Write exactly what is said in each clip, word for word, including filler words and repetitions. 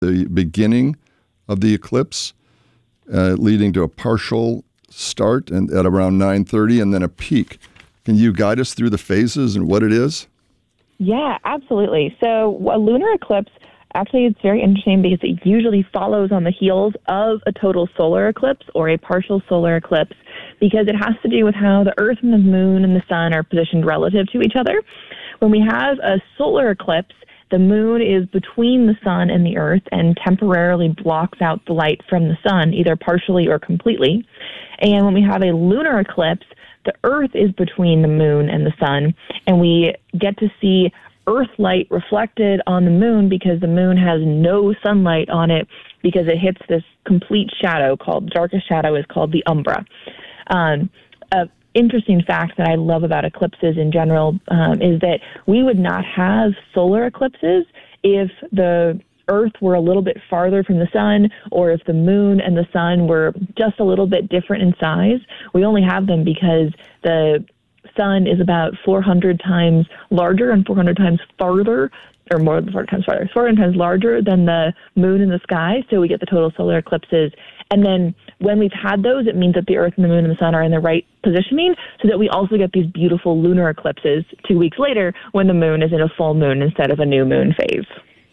the beginning of the eclipse, uh, leading to a partial start and at around nine thirty and then a peak. Can you guide us through the phases and what it is? Yeah, absolutely. So a lunar eclipse, actually, it's very interesting because it usually follows on the heels of a total solar eclipse or a partial solar eclipse because it has to do with how the Earth and the Moon and the Sun are positioned relative to each other. When we have a solar eclipse, the Moon is between the Sun and the Earth and temporarily blocks out the light from the Sun, either partially or completely. And when we have a lunar eclipse, the Earth is between the Moon and the Sun, and we get to see Earth light reflected on the Moon because the Moon has no sunlight on it because it hits this complete shadow called, darkest shadow is called the umbra. Um, a interesting fact that I love about eclipses in general um, is that we would not have solar eclipses if the Earth were a little bit farther from the Sun or if the Moon and the Sun were just a little bit different in size. We only have them because the Sun is about four hundred times larger and four hundred times farther, or more than four hundred times farther, four hundred times larger than the Moon in the sky, so we get the total solar eclipses. And then when we've had those, it means that the Earth and the Moon and the Sun are in the right positioning so that we also get these beautiful lunar eclipses two weeks later when the Moon is in a full moon instead of a new moon phase.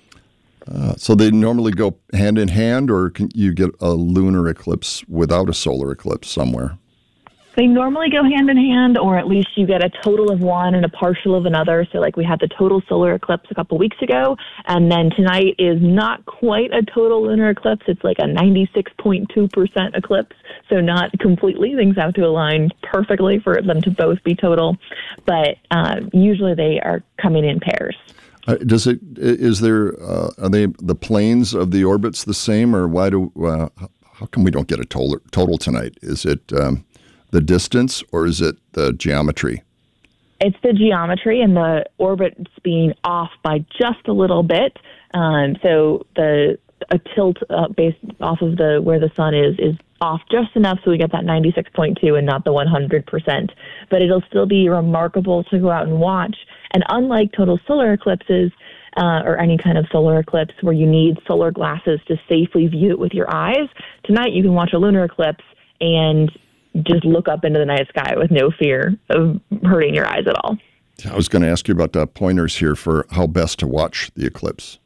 Uh, so they normally go hand in hand, or can you get a lunar eclipse without a solar eclipse somewhere? They normally go hand in hand, or at least you get a total of one and a partial of another. So like we had the total solar eclipse a couple weeks ago, and then tonight is not quite a total lunar eclipse. It's like a ninety-six point two percent eclipse. So not completely. Things have to align perfectly for them to both be total. But uh, usually they are coming in pairs. Uh, does it, is there, uh, are they, the planes of the orbits the same, or why do, uh, how come we don't get a total, total tonight? Is it um, the distance, or is it the geometry? It's the geometry and the orbits being off by just a little bit. Um, so the a tilt uh, based off of the where the Sun is is off just enough so we get that ninety-six point two and not the one hundred percent. But it'll still be remarkable to go out and watch. And unlike total solar eclipses uh, or any kind of solar eclipse where you need solar glasses to safely view it with your eyes, tonight you can watch a lunar eclipse and just look up into the night sky with no fear of hurting your eyes at all. I was going to ask you about the pointers here for how best to watch the eclipse.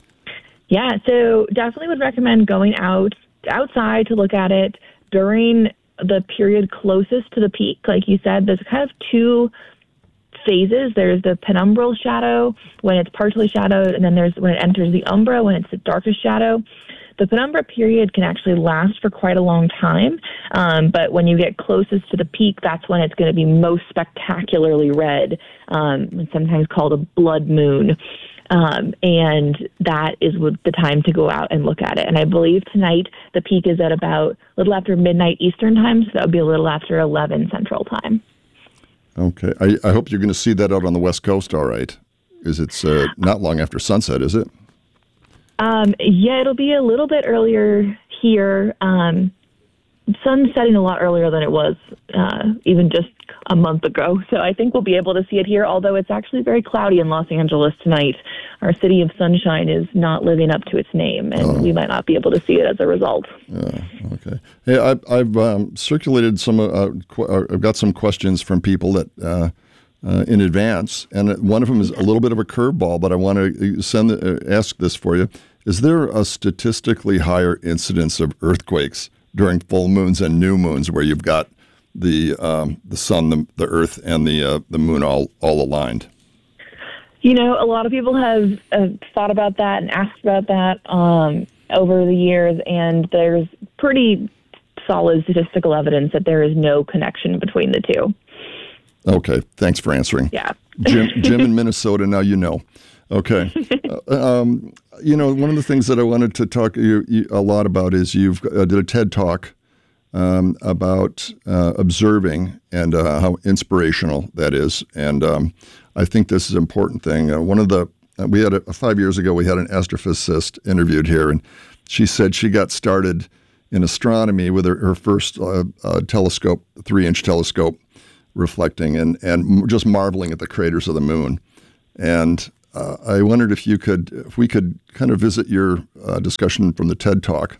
Yeah, so definitely would recommend going out outside to look at it during the period closest to the peak. Like you said, there's kind of two phases. There's the penumbral shadow when it's partially shadowed, and then there's when it enters the umbra when it's the darkest shadow. The penumbra period can actually last for quite a long time, um, but when you get closest to the peak, that's when it's going to be most spectacularly red, um, sometimes called a blood moon. Um, and that is the time to go out and look at it. And I believe tonight the peak is at about a little after midnight Eastern time, so that would be a little after eleven Central time. Okay. I, I hope you're going to see that out on the West Coast, all right, because it's uh, not long after sunset, is it? Um, yeah, it'll be a little bit earlier here. Um, sun's setting a lot earlier than it was uh, even just a month ago. So I think we'll be able to see it here, although it's actually very cloudy in Los Angeles tonight. Our city of sunshine is not living up to its name, and oh. we might not be able to see it as a result. Yeah, okay. Hey, I, I've um, circulated some, uh, qu- I've got some questions from people that uh, uh, in advance, and one of them is a little bit of a curveball, but I want to send the, uh, ask this for you. Is there a statistically higher incidence of earthquakes during full moons and new moons where you've got the um, the sun, the, the earth, and the uh, the moon all, all aligned? You know, a lot of people have uh, thought about that and asked about that um, over the years, and there's pretty solid statistical evidence that there is no connection between the two. Okay, thanks for answering. Yeah. Jim, Jim in Minnesota, now you know. Okay. uh, um, you know, one of the things that I wanted to talk you, you, a lot about is you've uh, did a TED Talk um, about uh, observing and uh, how inspirational that is. And um, I think this is an important thing. Uh, one of the, uh, we had a, five years ago, we had an astrophysicist interviewed here, and she said she got started in astronomy with her, her first uh, uh, telescope, three-inch telescope, reflecting and, and just marveling at the craters of the moon. And uh, I wondered if you could, if we could kind of visit your uh, discussion from the TED Talk.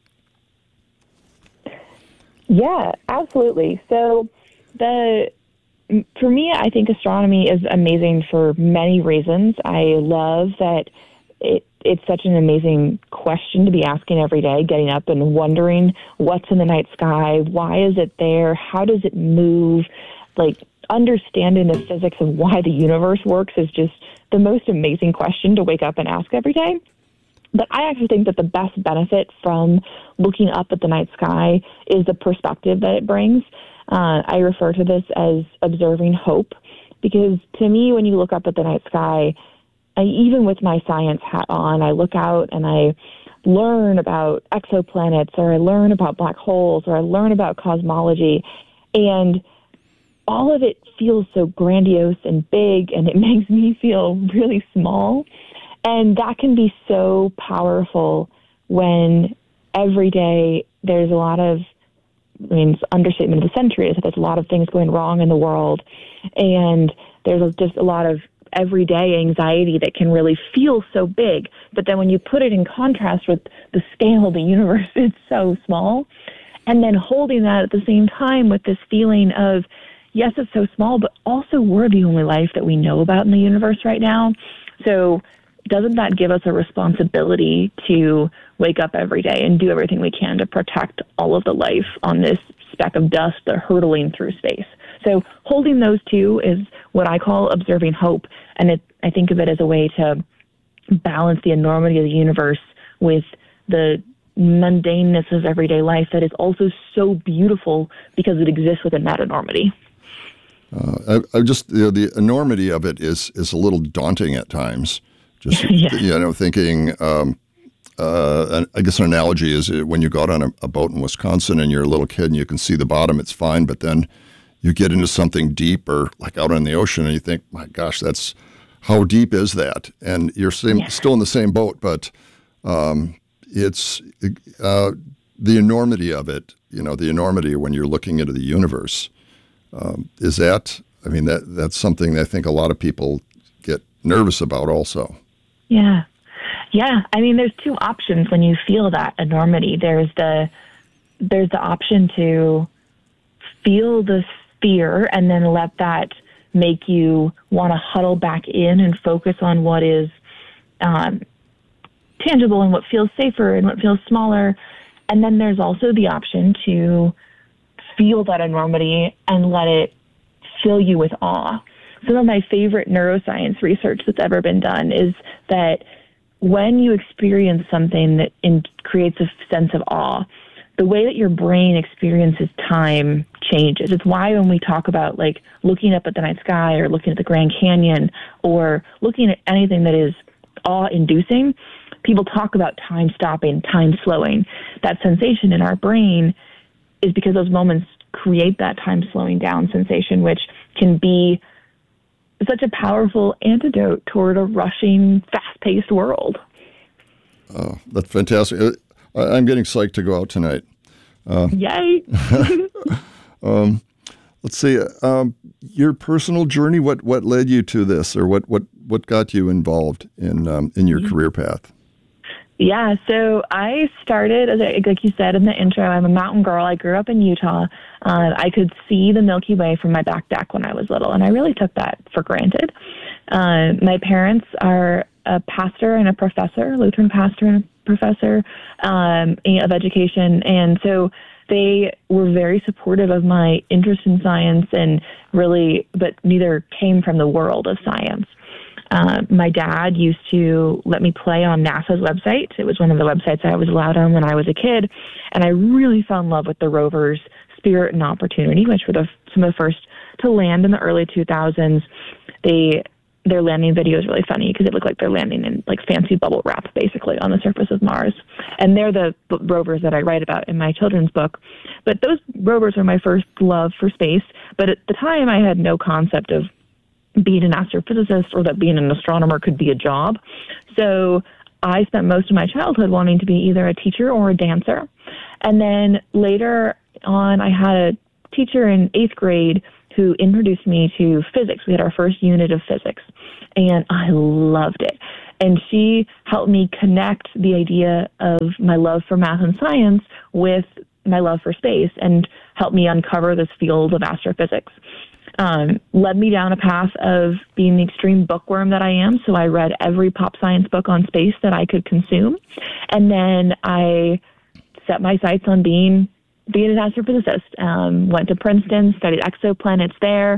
Yeah, absolutely. So the for me, I think astronomy is amazing for many reasons. I love that it, it's such an amazing question to be asking every day, getting up and wondering what's in the night sky, why is it there, how does it move, like understanding the physics of why the universe works is just the most amazing question to wake up and ask every day. But I actually think that the best benefit from looking up at the night sky is the perspective that it brings. Uh, I refer to this as observing hope, because to me, when you look up at the night sky, I, even with my science hat on, I look out and I learn about exoplanets, or I learn about black holes, or I learn about cosmology, and all of it feels so grandiose and big, and it makes me feel really small. And that can be so powerful when every day there's a lot of, I mean, it's understatement of the century is that there's a lot of things going wrong in the world. And there's just a lot of everyday anxiety that can really feel so big. But then when you put it in contrast with the scale of the universe, it's so small. And then holding that at the same time with this feeling of, yes, it's so small, but also we're the only life that we know about in the universe right now. So doesn't that give us a responsibility to wake up every day and do everything we can to protect all of the life on this speck of dust that hurtling through space? So holding those two is what I call observing hope. And it, I think of it as a way to balance the enormity of the universe with the mundaneness of everyday life that is also so beautiful because it exists within that enormity. Uh, I, I just, you know, the enormity of it is is a little daunting at times. Just, yeah. you know, thinking, um, uh, I guess an analogy is when you go out on a, a boat in Wisconsin and you're a little kid and you can see the bottom, it's fine. But then you get into something deeper, like out on the ocean, and you think, my gosh, that's, how deep is that? And you're same, yeah. still in the same boat, but um, it's uh, the enormity of it, you know, the enormity when you're looking into the universe. Um, is that, I mean, that that's something that I think a lot of people get nervous about also. Yeah. Yeah. I mean, there's two options when you feel that enormity. There's the, there's the option to feel the fear and then let that make you want to huddle back in and focus on what is um, tangible and what feels safer and what feels smaller. And then there's also the option to feel that enormity and let it fill you with awe. Some of my favorite neuroscience research that's ever been done is that when you experience something that in, creates a sense of awe, the way that your brain experiences time changes. It's why when we talk about like looking up at the night sky or looking at the Grand Canyon or looking at anything that is awe-inducing, people talk about time stopping, time slowing. That sensation in our brain is because those moments create that time slowing down sensation, which can be such a powerful antidote toward a rushing, fast-paced world. Oh, that's fantastic. I'm getting psyched to go out tonight. Uh, Yay! um, let's see. Um, your personal journey, what, what led you to this, or what, what, what got you involved in um, in your mm-hmm. career path? Yeah, so I started, as I, like you said in the intro, I'm a mountain girl. I grew up in Utah. Uh, I could see the Milky Way from my back deck when I was little, and I really took that for granted. Uh, my parents are a pastor and a professor, Lutheran pastor and a professor um, of education, and so they were very supportive of my interest in science, and really, but neither came from the world of science. Uh, my dad used to let me play on NASA's website. It was one of the websites I was allowed on when I was a kid. And I really fell in love with the rover's Spirit and Opportunity, which were the, some of the first to land in the early two thousands. They, their landing video is really funny because it looked like they're landing in like fancy bubble wrap, basically, on the surface of Mars. And they're the rovers that I write about in my children's book. But those rovers were my first love for space. But at the time, I had no concept of being an astrophysicist or that being an astronomer could be a job. So I spent most of my childhood wanting to be either a teacher or a dancer. And then later on, I had a teacher in eighth grade who introduced me to physics. We had our first unit of physics, and I loved it. And she helped me connect the idea of my love for math and science with my love for space and helped me uncover this field of astrophysics. Um, led me down a path of being the extreme bookworm that I am. So I read every pop science book on space that I could consume. And then I set my sights on being being an astrophysicist. Um, went to Princeton, studied exoplanets there.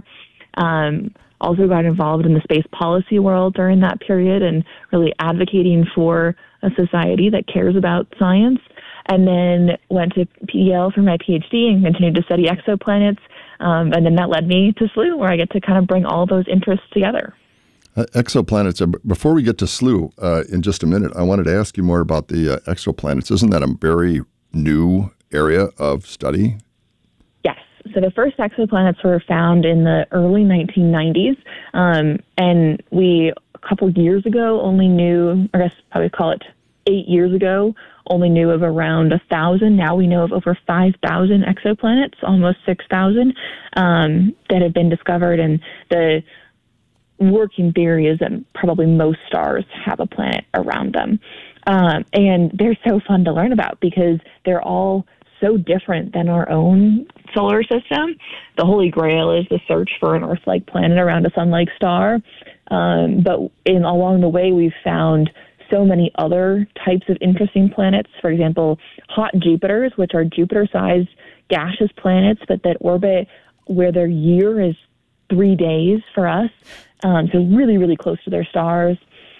Um, also got involved in the space policy world during that period and really advocating for a society that cares about science. And then went to P E L for my PhD and continued to study exoplanets. Um, and then that led me to S L U, where I get to kind of bring all those interests together. Uh, exoplanets. Uh, before we get to S L U uh, in just a minute, I wanted to ask you more about the uh, exoplanets. Isn't that a very new area of study? Yes. So the first exoplanets were found in the early nineteen nineties. Um, and we, a couple years ago, only knew, I guess probably call it eight years ago, only knew of around one thousand. Now we know of over five thousand exoplanets, almost six thousand, um, that have been discovered. And the working theory is that probably most stars have a planet around them. Um, and they're so fun to learn about because they're all so different than our own solar system. The Holy Grail is the search for an Earth-like planet around a sun-like star. Um, but in along the way, we've found so many other types of interesting planets. For example, hot Jupiters, which are Jupiter-sized gaseous planets, but that orbit where their year is three days for us. Um, so really, really close to their stars.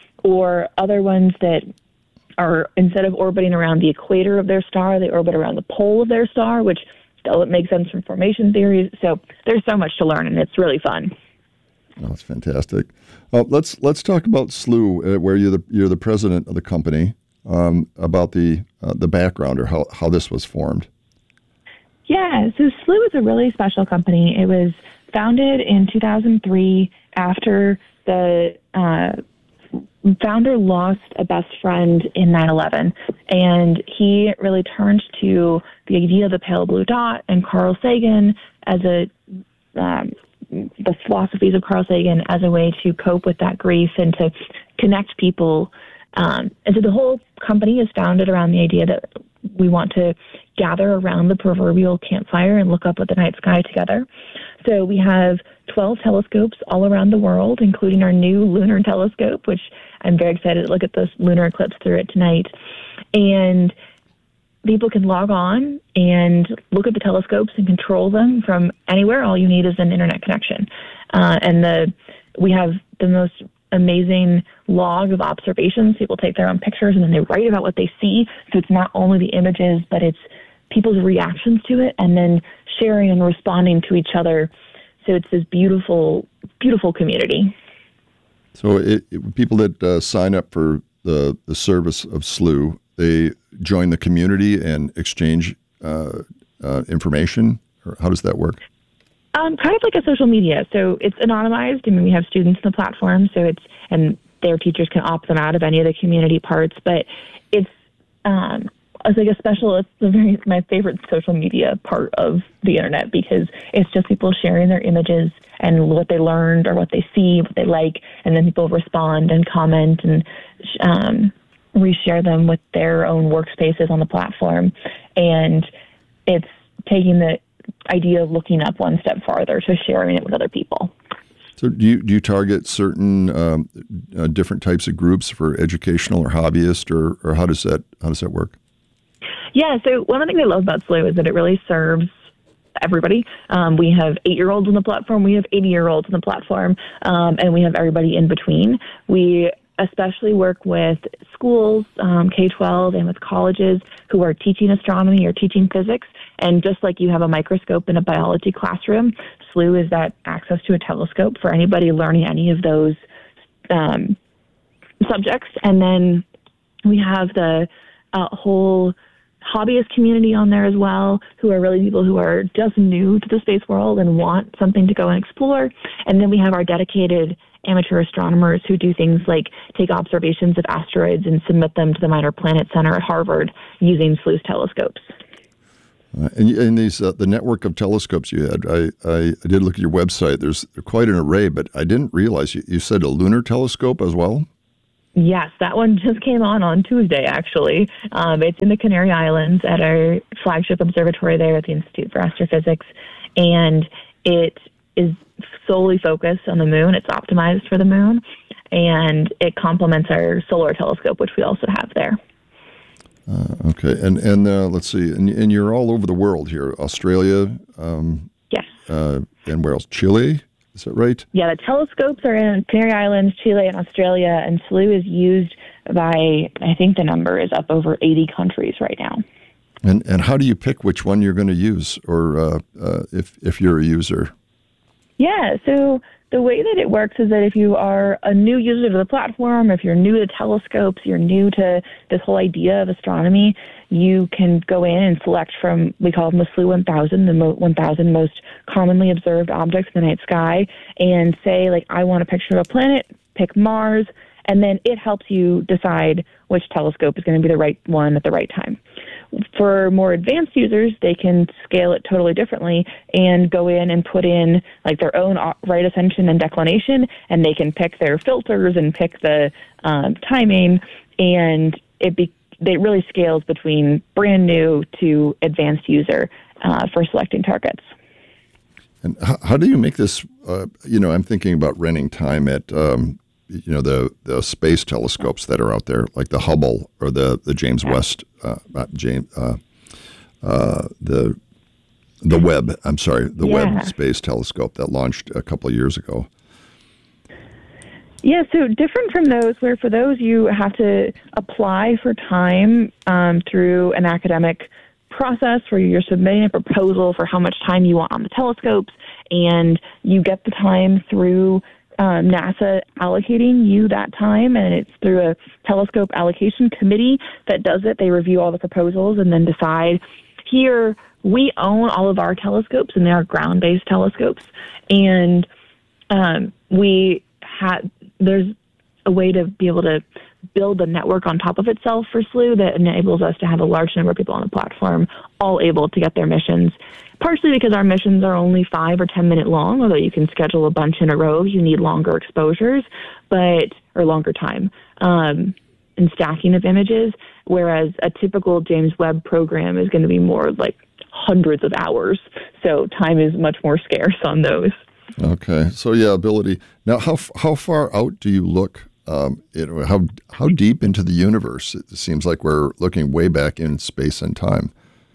Or other ones that are, instead of orbiting around the equator of their star, they orbit around the pole of their star, which doesn't make sense from formation theories. So there's so much to learn, and it's really fun. Oh, that's fantastic. Uh, let's let's talk about S L U, uh, where you're the you're the president of the company. Um, about the uh, the background or how, how this was formed. Yeah, so S L U is a really special company. It was founded in two thousand three after the uh, founder lost a best friend in nine eleven, and he really turned to the idea of the pale blue dot and Carl Sagan as a um, the philosophies of Carl Sagan as a way to cope with that grief and to connect people. Um, and so the whole company is founded around the idea that we want to gather around the proverbial campfire and look up at the night sky together. So we have twelve telescopes all around the world, including our new lunar telescope, which I'm very excited to look at this lunar eclipse through it tonight. And people can log on and look at the telescopes and control them from anywhere. All you need is an internet connection. Uh, and the we have the most amazing log of observations. People take their own pictures and then they write about what they see. So it's not only the images, but it's people's reactions to it and then sharing and responding to each other. So it's this beautiful, beautiful community. So it, it, people that uh, sign up for the, the service of S L U, they join the community and exchange uh, uh, information? Or how does that work? Um, kind of like a social media. So it's anonymized. I mean, we have students in the platform, so it's, and their teachers can opt them out of any of the community parts, but it's, um, it's like a special, it's a very, my favorite social media part of the internet because it's just people sharing their images and what they learned or what they see, what they like, and then people respond and comment and um, reshare them with their own workspaces on the platform. And it's taking the idea of looking up one step farther to sharing it with other people. So do you do you target certain um, uh, different types of groups for educational or hobbyist, or, or how does that how does that work? Yeah, so one of the things I love about S L U is that it really serves everybody. Um, we have eight-year-olds on the platform, we have eighty-year-olds on the platform, um, and we have everybody in between. We especially work with schools, um, K twelve, and with colleges who are teaching astronomy or teaching physics. And just like you have a microscope in a biology classroom, S L U is that access to a telescope for anybody learning any of those um, subjects. And then we have the uh, whole hobbyist community on there as well, who are really people who are just new to the space world and want something to go and explore. And then we have our dedicated amateur astronomers who do things like take observations of asteroids and submit them to the Minor Planet Center at Harvard using S L U's telescopes. Uh, and, and these uh, the network of telescopes you had, I, I, I did look at your website. There's quite an array, but I didn't realize you, you said a lunar telescope as well? Yes, that one just came on on Tuesday, actually. Um, it's in the Canary Islands at our flagship observatory there at the Institute for Astrophysics, and it is solely focused on the moon. It's optimized for the moon, and it complements our solar telescope, which we also have there. Uh, okay, and and uh, let's see, and, and you're all over the world here, Australia. Um, yes. Uh, and where else? Chile, is that right? Yeah, the telescopes are in Canary Islands, Chile, and Australia, and S L U is used by, I think the number is up over eighty countries right now. And and how do you pick which one you're going to use, or uh, uh, if if you're a user? Yeah, so the way that it works is that if you are a new user to the platform, if you're new to telescopes, you're new to this whole idea of astronomy, you can go in and select from, we call them the S L U one thousand, the mo- one thousand most commonly observed objects in the night sky, and say, like, I want a picture of a planet, pick Mars, and then it helps you decide which telescope is going to be the right one at the right time. For more advanced users, they can scale it totally differently and go in and put in like their own right ascension and declination, and they can pick their filters and pick the um, timing, and it be, it really scales between brand new to advanced user uh, for selecting targets. And how, how do you make this? Uh, you know, I'm thinking about renting time at um, you know the the space telescopes that are out there, like the Hubble or the the James West, uh, not James, uh, uh, the the Webb. I'm sorry, the yeah. Webb Space Telescope that launched a couple of years ago. Yeah, so different from those, where for those you have to apply for time um, through an academic process where you're submitting a proposal for how much time you want on the telescopes, and you get the time through um, NASA allocating you that time, and it's through a telescope allocation committee that does it. They review all the proposals and then decide, here, we own all of our telescopes, and they are ground-based telescopes, and um, we had there's a way to be able to build a network on top of itself for S L U that enables us to have a large number of people on the platform all able to get their missions, partially because our missions are only five or ten minute long, although you can schedule a bunch in a row. You need longer exposures, but or longer time um, and stacking of images, whereas a typical James Webb program is going to be more like hundreds of hours. So time is much more scarce on those. Okay, so yeah, ability. Now, how how far out do you look? Um, you know, how how deep into the universe? It seems like we're looking way back in space and time.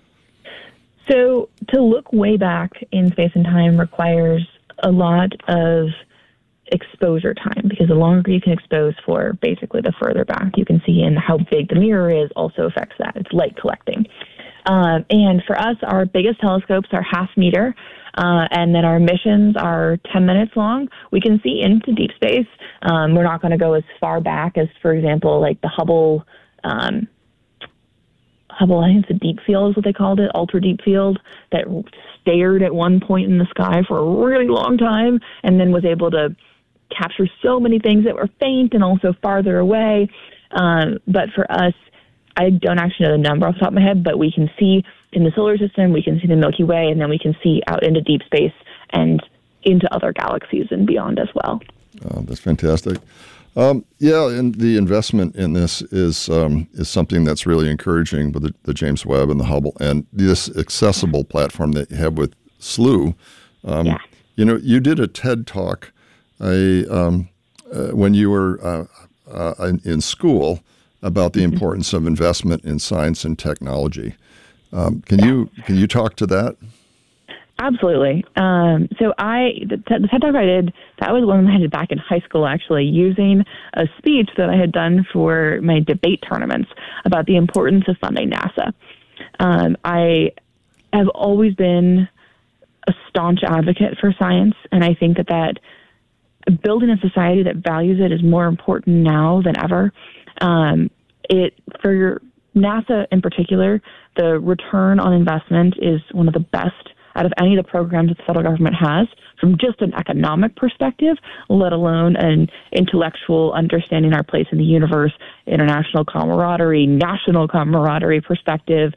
So to look way back in space and time requires a lot of exposure time, because the longer you can expose for, basically the further back you can see, and how big the mirror is also affects that. It's light collecting. Um, and for us, our biggest telescopes are half meter, uh, and then our missions are ten minutes long. We can see into deep space. Um, we're not going to go as far back as, for example, like the Hubble, um, Hubble, I think it's a deep field is what they called it, ultra deep field, that stared at one point in the sky for a really long time and then was able to capture so many things that were faint and also farther away. Um, but for us, I don't actually know the number off the top of my head, but we can see in the solar system, we can see the Milky Way, and then we can see out into deep space and into other galaxies and beyond as well. Oh, that's fantastic. Um, yeah, and the investment in this is um, is something that's really encouraging with the, the James Webb and the Hubble, and this accessible platform that you have with S L U. Um, yeah. You know, you did a TED Talk I, um, uh, when you were uh, uh, in, in school about the importance of investment in science and technology. Um, can you can you talk to that? Absolutely. Um, so I, the, the TED Talk I did, that was one I did back in high school, actually, using a speech that I had done for my debate tournaments about the importance of funding NASA. Um, I have always been a staunch advocate for science, and I think that that building a society that values it is more important now than ever. Um, it for NASA in particular, the return on investment is one of the best out of any of the programs that the federal government has, from just an economic perspective, let alone an intellectual understanding our place in the universe, international camaraderie, national camaraderie perspective.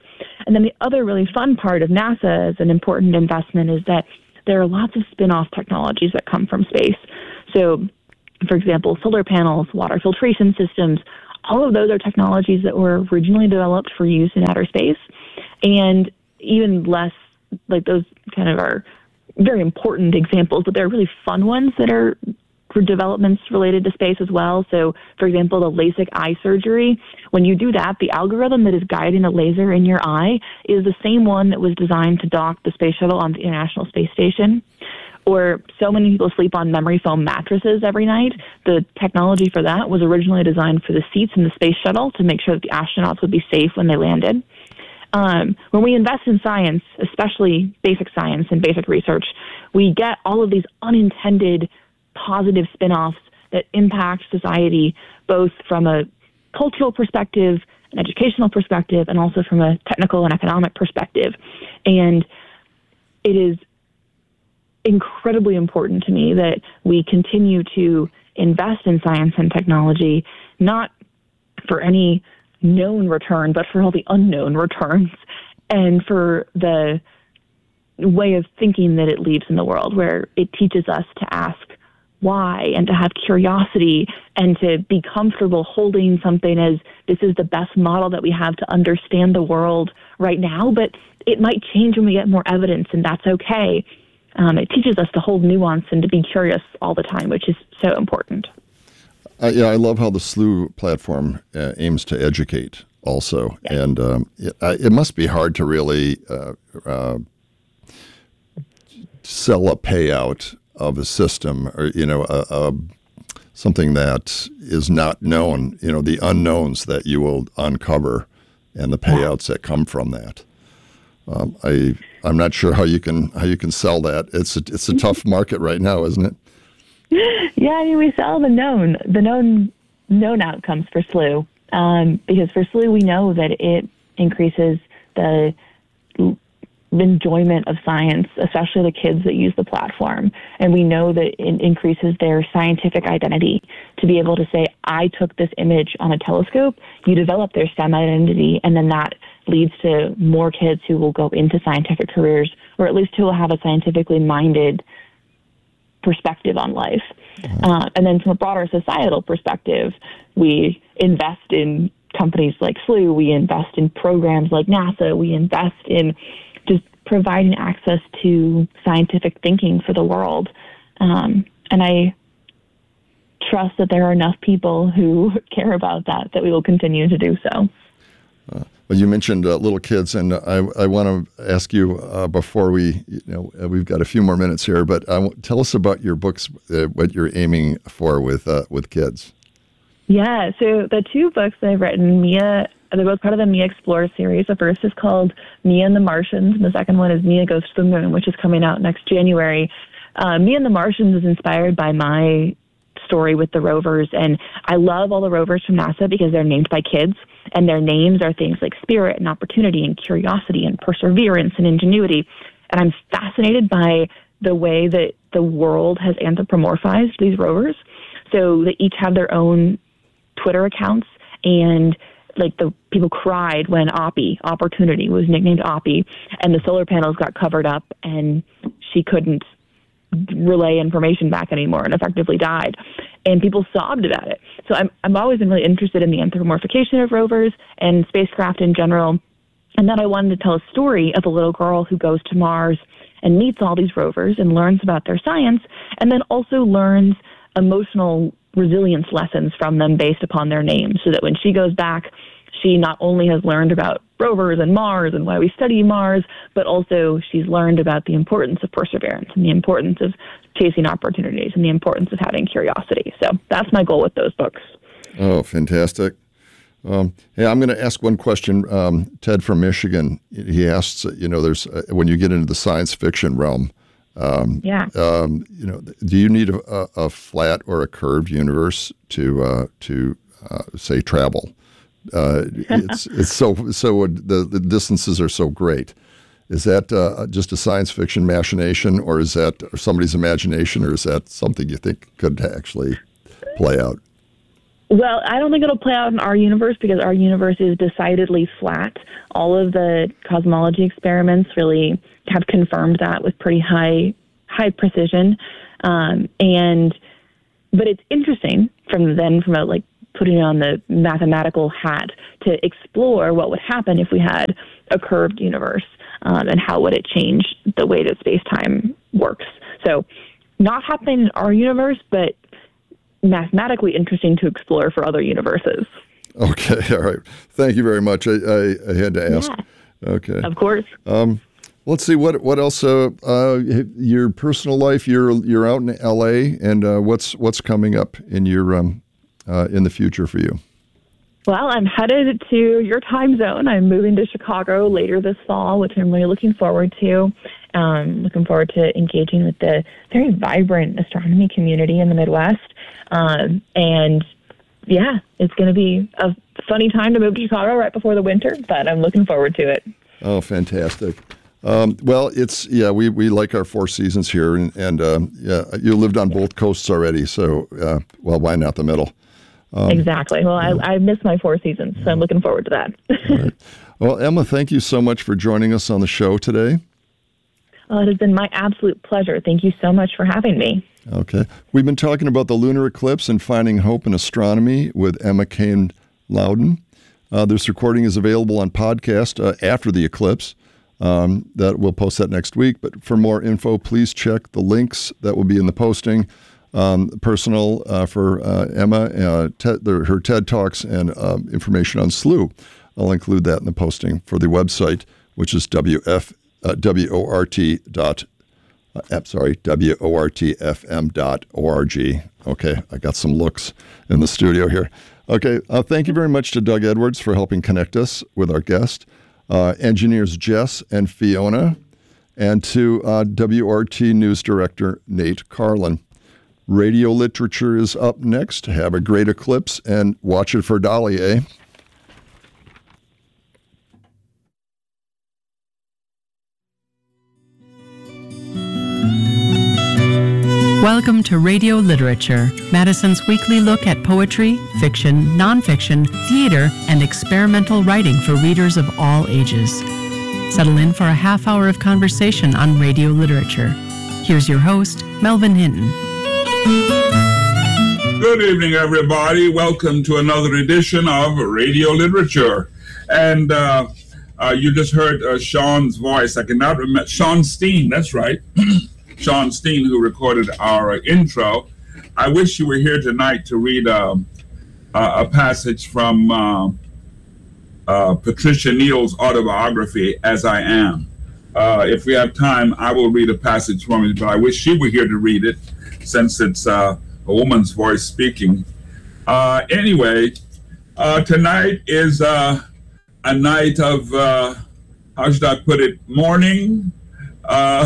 And then the other really fun part of NASA as an important investment is that there are lots of spin-off technologies that come from space. So, for example, solar panels, water filtration systems, all of those are technologies that were originally developed for use in outer space. And even less, like those kind of are very important examples, but they're really fun ones that are for developments related to space as well. So, for example, the LASIK eye surgery, when you do that, the algorithm that is guiding a laser in your eye is the same one that was designed to dock the space shuttle on the International Space Station. Or so many people sleep on memory foam mattresses every night. The technology for that was originally designed for the seats in the space shuttle to make sure that the astronauts would be safe when they landed. Um, when we invest in science, especially basic science and basic research, we get all of these unintended positive spin-offs that impact society, both from a cultural perspective, an educational perspective, and also from a technical and economic perspective. And it is incredibly important to me that we continue to invest in science and technology, not for any known return, but for all the unknown returns, and for the way of thinking that it leaves in the world, where it teaches us to ask why and to have curiosity and to be comfortable holding something as this is the best model that we have to understand the world right now, but it might change when we get more evidence, and that's okay. Um, it teaches us to hold nuance and to be curious all the time, which is so important. Uh, yeah, I love how the S L U platform uh, aims to educate also. Yes. And um, it, uh, it must be hard to really uh, uh, sell a payout of a system or, you know, a, a, something that is not known, you know, the unknowns that you will uncover and the payouts yeah. that come from that. Um, I, I'm not sure how you can how you can sell that. It's a, it's a tough market right now, isn't it? Yeah, I mean, we sell the known, the known, known outcomes for S L U, um, because for S L U we know that it increases the enjoyment of science, especially the kids that use the platform, and we know that it increases their scientific identity to be able to say, "I took this image on a telescope." You develop their STEM identity, and then that leads to more kids who will go into scientific careers, or at least who will have a scientifically minded perspective on life. Mm-hmm. Uh, and then from a broader societal perspective, we invest in companies like S L U, we invest in programs like NASA, we invest in just providing access to scientific thinking for the world. Um, and I trust that there are enough people who care about that, that we will continue to do so. Uh, well, you mentioned uh, little kids, and I, I want to ask you uh, before we, you know, uh, we've got a few more minutes here, but uh, tell us about your books, uh, what you're aiming for with uh, with kids. Yeah, so the two books that I've written, Mia, they're both part of the Mia Explore series. The first is called Mia and the Martians, and the second one is Mia Goes to the Moon, which is coming out next January. Uh, Mia and the Martians is inspired by my story with the rovers, and I love all the rovers from NASA because they're named by kids, and their names are things like spirit and opportunity and curiosity and perseverance and ingenuity. And I'm fascinated by the way that the world has anthropomorphized these rovers. So they each have their own Twitter accounts, and like the people cried when Oppie, Opportunity, was nicknamed Oppie, and the solar panels got covered up and she couldn't relay information back anymore and effectively died. And people sobbed about it. So I'm I'm always been really interested in the anthropomorphication of rovers and spacecraft in general. And then I wanted to tell a story of a little girl who goes to Mars and meets all these rovers and learns about their science, and then also learns emotional resilience lessons from them based upon their names, so that when she goes back, she not only has learned about rovers and Mars and why we study Mars, but also she's learned about the importance of perseverance and the importance of chasing opportunities and the importance of having curiosity. So that's my goal with those books. Oh, fantastic. Um, hey, I'm going to ask one question. Um, Ted from Michigan, he asks, you know, there's uh, when you get into the science fiction realm, um, yeah, um, you know, do you need a, a flat or a curved universe to uh, to uh, say travel? Uh, it's it's so so the the distances are so great. Is that uh, just a science fiction machination, or is that somebody's imagination, or is that something you think could actually play out? Well, I don't think it'll play out in our universe because our universe is decidedly flat. All of the cosmology experiments really have confirmed that with pretty high high precision. Um, and but it's interesting from then from a, like putting on the mathematical hat to explore what would happen if we had a curved universe, um, and how would it change the way that space-time works. So not happening in our universe, but mathematically interesting to explore for other universes. Okay, all right. Thank you very much. I, I, I had to ask. Yeah, okay. Of course. Um, let's see, what what else, uh, uh, your personal life, you're you're out in L A, and uh, what's what's coming up in your um, uh, in the future for you? Well, I'm headed to your time zone. I'm moving to Chicago later this fall, which I'm really looking forward to. Um, looking forward to engaging with the very vibrant astronomy community in the Midwest. Um, and yeah, it's going to be a funny time to move to Chicago right before the winter, but I'm looking forward to it. Oh, fantastic. Um, well, it's, yeah, we, we like our four seasons here, and, and uh, yeah, you lived on both coasts already, so, uh, well, why not the middle? Um, exactly. Well, yeah. I, I miss my four seasons, so I'm looking forward to that. Right. Well, Emma, thank you so much for joining us on the show today. Well, it has been my absolute pleasure. Thank you so much for having me. Okay. We've been talking about the lunar eclipse and finding hope in astronomy with Emma Kane Loudon. Uh, this recording is available on podcast uh, after the eclipse. Um, that we'll post that next week. But for more info, please check the links that will be in the posting. Um, personal uh, for uh, Emma, uh, TED, her TED Talks, and um, information on S L U. I'll include that in the posting for the website, which is W F uh, W O R T dot. Uh, sorry, W O R T F M dot O R G. Okay, I got some looks in the studio here. Okay, uh, thank you very much to Doug Edwards for helping connect us with our guest, uh, engineers Jess and Fiona, and to uh, W O R T News Director Nate Carlin. Radio literature is up next. Have a great eclipse and watch it for Dolly, eh? Welcome to Radio Literature, Madison's weekly look at poetry, fiction, nonfiction, theater, and experimental writing for readers of all ages. Settle in for a half hour of conversation on radio literature. Here's your host, Melvin Hinton. Good evening, everybody. Welcome to another edition of Radio Literature. And uh, uh, you just heard uh, Sean's voice. I cannot remember. Sean Steen, that's right. Sean Steen, who recorded our uh, intro. I wish you were here tonight to read uh, uh, a passage from uh, uh, Patricia Neal's autobiography, As I Am. Uh, if we have time, I will read a passage from it, but I wish she were here to read it, since it's uh, a woman's voice speaking. Uh, anyway, uh, tonight is uh, a night of, uh, how should I put it, mourning. Uh,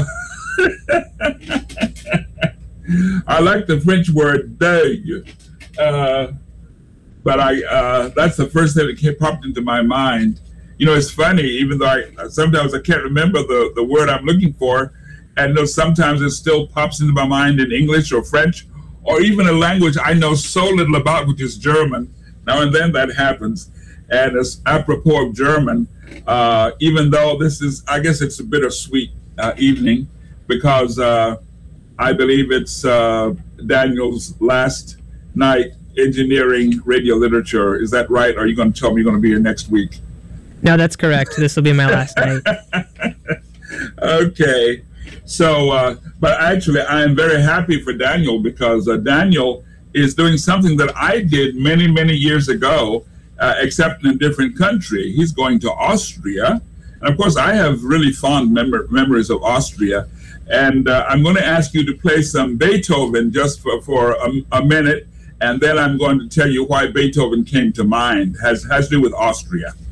I like the French word deuil, uh, but I uh, that's the first thing that came, popped into my mind. You know, it's funny, even though I sometimes I can't remember the, the word I'm looking for, and you know, sometimes it still pops into my mind in English or French, or even a language I know so little about, which is German. Now and then that happens. And it's apropos of German, uh, even though this is, I guess it's a bittersweet uh, evening, because uh, I believe it's uh, Daniel's last night engineering radio literature. Is that right? Or are you going to tell me you're going to be here next week? No, that's correct. This will be my last night. Okay. So, uh, but actually, I am very happy for Daniel, because uh, Daniel is doing something that I did many, many years ago, uh, except in a different country. He's going to Austria. And of course, I have really fond mem- memories of Austria. And uh, I'm going to ask you to play some Beethoven just for, for a, a minute. And then I'm going to tell you why Beethoven came to mind. Has, has to do with Austria.